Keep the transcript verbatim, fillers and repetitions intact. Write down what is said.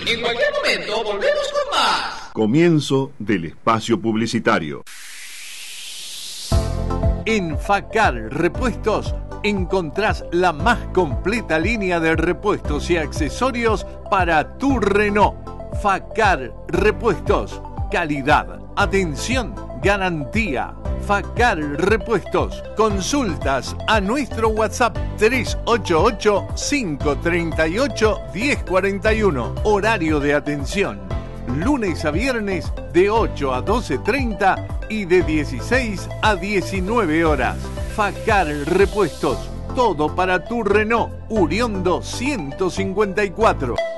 En cualquier momento volvemos con más. Comienzo del espacio publicitario. En Facar Repuestos encontrás la más completa línea de repuestos y accesorios para tu Renault. Facar Repuestos. Calidad, atención, garantía. Facar Repuestos. Consultas a nuestro WhatsApp tres ocho ocho, cinco tres ocho, uno cero cuatro uno. Horario de atención. Lunes a viernes de ocho a doce treinta y de dieciséis a diecinueve horas. Facar Repuestos. Todo para tu Renault Uriondo ciento cincuenta y cuatro.